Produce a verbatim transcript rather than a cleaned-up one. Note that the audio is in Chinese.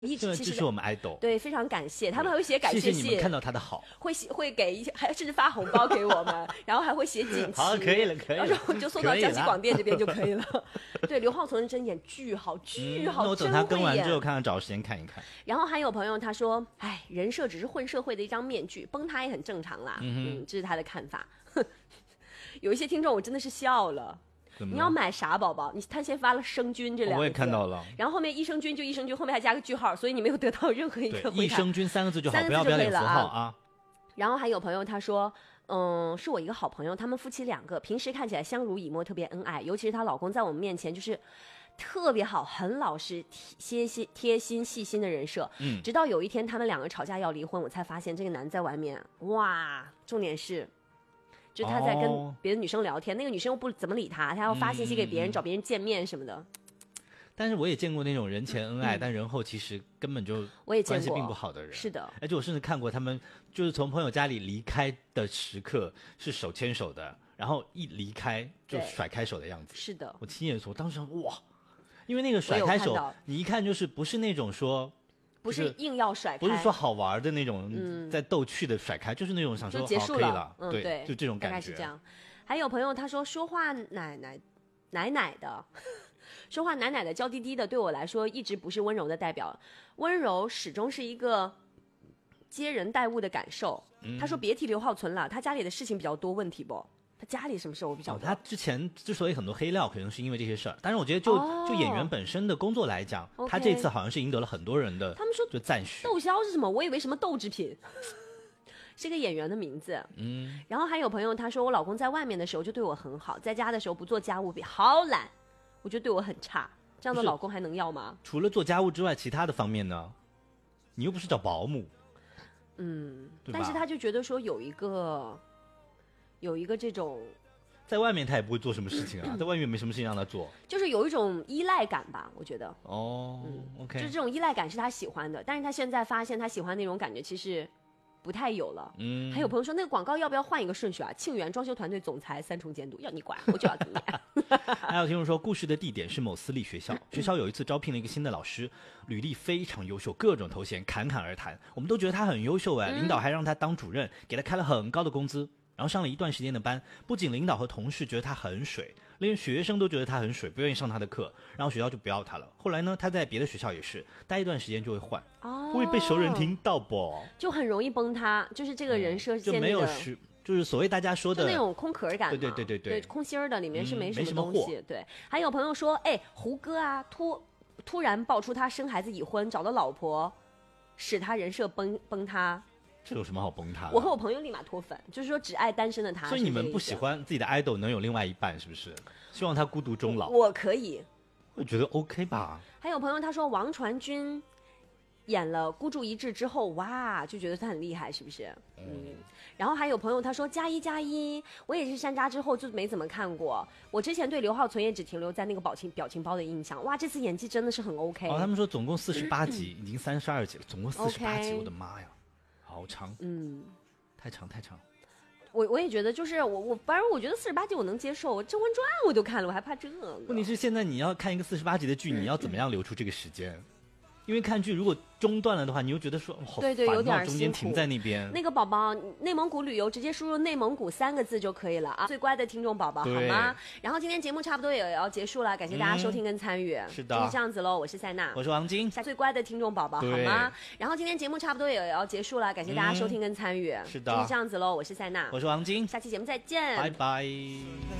一直支持我们 idol， 对，非常感谢，他们还会写感谢信， 谢谢你们看到他的好， 会会给，还甚至发红包给我们，然后还会写锦旗， 好，可以了，可以了， 然后就送到江西广电这边就可以了。对，刘浩存真演巨好，巨好， 嗯、那我等他更完之后，看看找时间看一看。 然后还有朋友他说，哎，人设只是混社会的一张面具，崩塌也很正常啦，嗯, 嗯，这是他的看法。有一些听众我真的是笑了。你要买啥宝宝？你他先发了生菌这两个字， 我也看到了， 然后后面益生菌就益生菌，后面还加个句号，所以你没有得到任何一个回答。 益生菌三个字就好， 三个字就可以了啊。 不要标点符号啊。 然后还有朋友他说，嗯，是我一个好朋友，他们夫妻两个平时看起来相濡以沫，特别恩爱，尤其是她老公在我们面前就是特别好，很老实、贴心、贴心、细心的人设。嗯，直到有一天他们两个吵架要离婚，我才发现这个男在外面，哇，重点是。就他在跟别的女生聊天、哦、那个女生又不怎么理他，他要发信息给别人、嗯、找别人见面什么的。 但是我也见过那种人前恩爱、嗯、但人后其实根本就关系并不好的人。 是的， 而且我甚至看过他们就是从朋友家里离开的时刻是手牵手的，然后一离开就甩开手的样子。 是的， 我亲眼说，当时哇，因为那个甩开手你一看就是不是那种说不是硬要甩开， 不是说好玩的那种、嗯、在逗趣的甩开，就是那种想说就结束了， 好可以了、 嗯、 对, 对， 就这种感觉。 大概是这样。还有朋友他说说话奶奶奶奶的说话奶奶的娇滴滴的，对我来说一直不是温柔的代表，温柔始终是一个接人待物的感受、嗯、他说别提刘浩存了，他家里的事情比较多，问题不他家里什么事我比较多、 哦、他之前之所以很多黑料可能是因为这些事儿，但是我觉得就、哦、就演员本身的工作来讲、okay、他这次好像是赢得了很多人的他们说就赞许。 窦骁是什么？我以为什么豆制品是个演员的名字。嗯，然后还有朋友他说我老公在外面的时候就对我很好，在家的时候不做家务，比好懒，我觉得对我很差，这样的老公还能要吗？ 除了做家务之外其他的方面呢？你又不是找保姆。 嗯，但是他就觉得说有一个有一个这种在外面他也不会做什么事情啊、嗯、在外面没什么事情让他做， 就是有一种依赖感吧，我觉得。 哦、嗯、OK， 就是这种依赖感是他喜欢的，但是他现在发现他喜欢那种感觉其实不太有了。嗯，还有朋友说那个广告要不要换一个顺序啊？庆元装修团队总裁三重监督，要你管我就要怎么样。 还有听众说故事的地点是某私立学校，学校有一次招聘了一个新的老师，履历非常优秀，各种头衔侃侃而谈，我们都觉得他很优秀哎、嗯，领导还让他当主任，给他开了很高的工资。然后上了一段时间的班，不仅领导和同事觉得他很水，连学生都觉得他很水，不愿意上他的课，然后学校就不要他了。后来呢，他在别的学校也是待一段时间就会换，哦、会被熟人听到不？ 就很容易崩塌，就是这个人设建立的、嗯、就没有是就是所谓大家说的那种空壳感嘛， 对对对对 对, 对空心儿的，里面是没什么东西。 嗯、 对，还有朋友说，哎，胡歌啊，突突然爆出他生孩子已婚，找到老婆，使他人设崩崩塌。 这有什么好崩塌的？ 我和我朋友立马脱粉，就是说只爱单身的他。 所以你们不喜欢自己的 idol 能有另外一半，是不是？希望他孤独终老。 我可以， 我觉得 OK 吧。 还有朋友他说王传君演了孤注一掷之后，哇，就觉得他很厉害，是不是？嗯。然后还有朋友他说加一加一，我也是山楂之后就没怎么看过。我之前对刘浩存也只停留在那个表情表情包的印象。哇，这次演技真的是很 OK。 哦，他们说总共四十八集，已经三十二集了，总共四十八集，我的妈呀！好长，嗯，太长太长。 我我也觉得，就是我我反正我觉得四十八集我能接受，《甄嬛传》我都看了，我还怕这个。 问题是现在你要看一个四十八集的剧，你要怎么样留出这个时间？因为看剧如果中断了的话，你又觉得说、哦、好烦、啊， 对对，有点中间停在那边。 那个宝宝，内蒙古旅游直接输入内蒙古三个字就可以了啊！最乖的听众宝宝，好吗？然后今天节目差不多也要结束了，感谢大家收听跟参与。嗯、是的，就是这样子喽。我是塞娜， 我是王晶。 最乖的听众宝宝，好吗？然后今天节目差不多也要结束了，感谢大家收听跟参与。 嗯、是的， 就是这样子喽。我是塞娜， 我是王晶。 下期节目再见， 拜拜。